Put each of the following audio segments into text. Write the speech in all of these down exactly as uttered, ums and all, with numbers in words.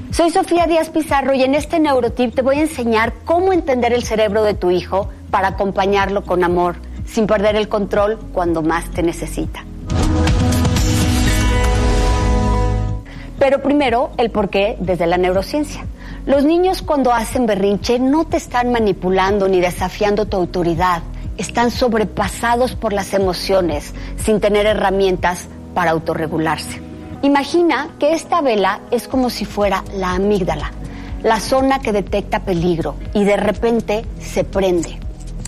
Soy Sofía Díaz Pizarro y en este Neurotip te voy a enseñar cómo entender el cerebro de tu hijo para acompañarlo con amor, sin perder el control cuando más te necesita. Pero primero, el porqué desde la neurociencia. Los niños cuando hacen berrinche no te están manipulando ni desafiando tu autoridad. Están sobrepasados por las emociones, sin tener herramientas para autorregularse. Imagina que esta vela es como si fuera la amígdala, la zona que detecta peligro y de repente se prende.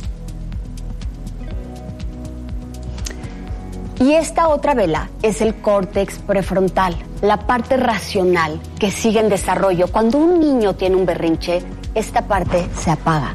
Y esta otra vela es el córtex prefrontal, la parte racional que sigue en desarrollo. Cuando un niño tiene un berrinche, esta parte se apaga.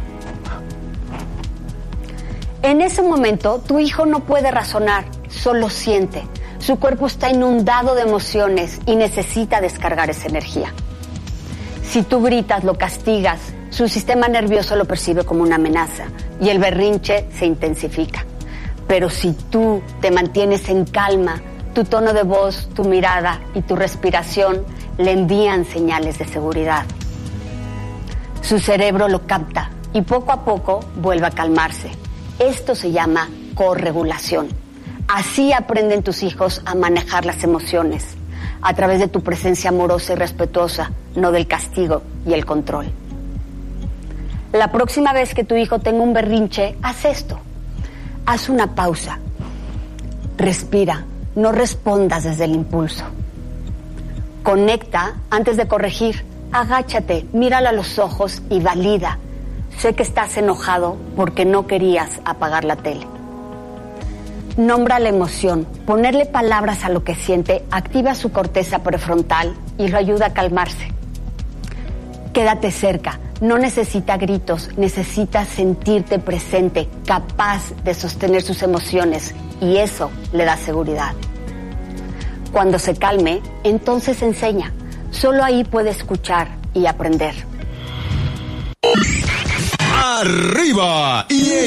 En ese momento, tu hijo no puede razonar, solo siente. Su cuerpo está inundado de emociones y necesita descargar esa energía. Si tú gritas, lo castigas, su sistema nervioso lo percibe como una amenaza y el berrinche se intensifica. Pero si tú te mantienes en calma, tu tono de voz, tu mirada y tu respiración le envían señales de seguridad. Su cerebro lo capta y poco a poco vuelve a calmarse. Esto se llama corregulación. Así aprenden tus hijos a manejar las emociones, a través de tu presencia amorosa y respetuosa, no del castigo y el control. La próxima vez que tu hijo tenga un berrinche, haz esto. Haz una pausa. Respira. No respondas desde el impulso. Conecta antes de corregir. Agáchate, míralo a los ojos y valida. Sé que estás enojado porque no querías apagar la tele. Nombra la emoción. Ponerle palabras a lo que siente activa su corteza prefrontal y lo ayuda a calmarse. Quédate cerca. No necesita gritos, necesita sentirte presente, capaz de sostener sus emociones, y eso le da seguridad. Cuando se calme, entonces enseña. Solo ahí puede escuchar y aprender. ¡Arriba! Y